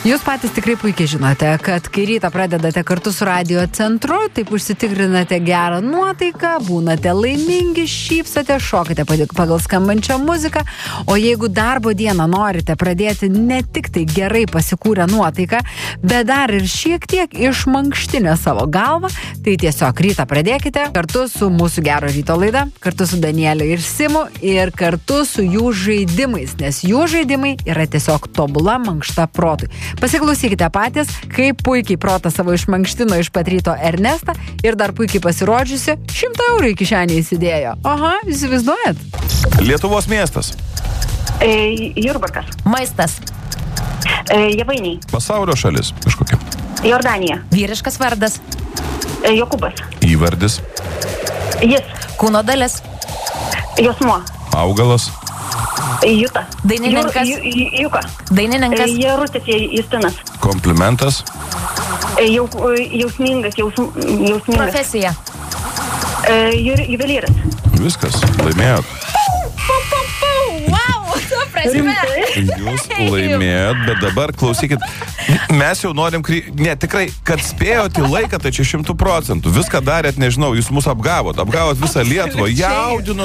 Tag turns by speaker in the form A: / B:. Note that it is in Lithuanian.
A: Jūs patys tikrai puikiai žinote, kad kai rytą pradedate kartu su radio centru, taip užsitikrinate gerą nuotaiką, būnate laimingi, šypsate, šokate pagal skambančią muziką, o jeigu darbo dieną norite pradėti ne tik tai gerai pasikūrę nuotaiką, bet dar ir šiek tiek išmankštinę savo galvą, tai tiesiog rytą pradėkite kartu su mūsų gero ryto laida, kartu su Danieliu ir Simu ir kartu su jų žaidimais, nes jų žaidimai yra tiesiog tobula mankšta protui. Pasiklausykite patys, kaip puikiai protą savo išmankštino iš pat ryto Ernestą ir dar puikiai pasirodžiusi 100 eurų į kišenę įsidėjo. Aha, įsivaizduojat?
B: Lietuvos miestas.
C: Jurbarkas.
D: Maistas.
C: Javainiai.
B: Pasaulio šalis kažkokia.
C: Jordanija.
D: Vyriškas vardas.
C: Jokūbas.
B: Įvardis.
C: Jis.
D: Kūno dalis.
C: Josmuo.
B: Augalas.
C: Juta.
D: Dainininkas.
C: Juka.
D: Dainininkas.
C: Jarutis Justinas.
B: Komplimentas.
C: Jausmingas.
D: Profesija.
C: Juvelyras.
B: Viskas, laimėjot.
D: Wow, tu prasme.
B: Jūs laimėjot, bet dabar klausykit, mes jau norim, tikrai, kad spėjot į laiką, tai čia 100%. Viską darėt, nežinau, jūs mus apgavot visą Lietuvą, jaudino